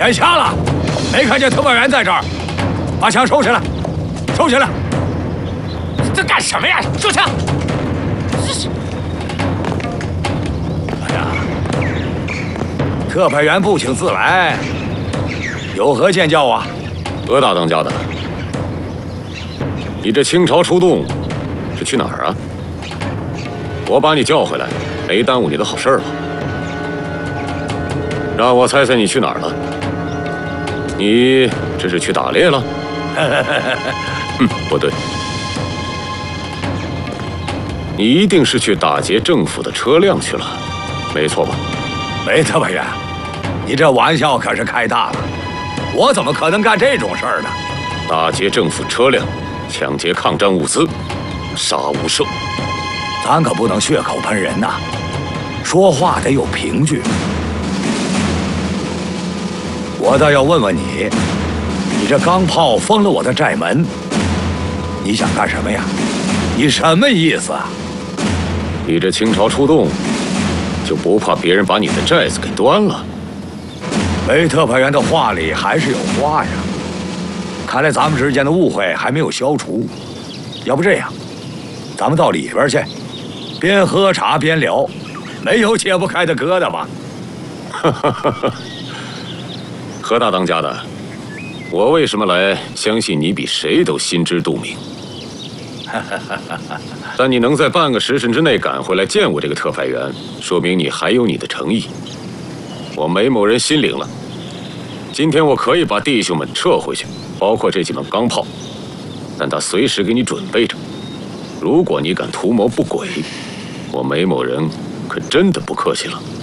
眼瞎了，没看见特派员在这儿，把枪收起来，收起来！ 这干什么呀？收枪！这是…… 哎呀，特派员不请自来，有何见教啊？ 何大当家的，你这倾巢出动是去哪儿啊？我把你叫回来，没耽误你的好事儿吧？让我猜猜你去哪儿了？你这是去打猎了？不对，你一定是去打劫政府的车辆去了，没错吧？ 没特派员，你这玩笑可是开大了，我怎么可能干这种事儿呢？ 打劫政府车辆，抢劫抗战物资，杀无赦。 咱可不能血口喷人呐，说话得有凭据。我倒要问问你，你这钢炮封了我的寨门，你想干什么呀？你什么意思啊？ 你这倾巢出动，就不怕别人把你的寨子给端了？ 梅特派员的话里还是有话呀。看来咱们之间的误会还没有消除。要不这样，咱们到里边去，边喝茶边聊，没有解不开的疙瘩吧？ 何大当家的，我为什么来？相信你比谁都心知肚明。但你能在半个时辰之内赶回来见我这个特派员，说明你还有你的诚意。我梅某人心领了。今天我可以把弟兄们撤回去，包括这几门钢炮，但他随时给你准备着。如果你敢图谋不轨，我梅某人可真的不客气了。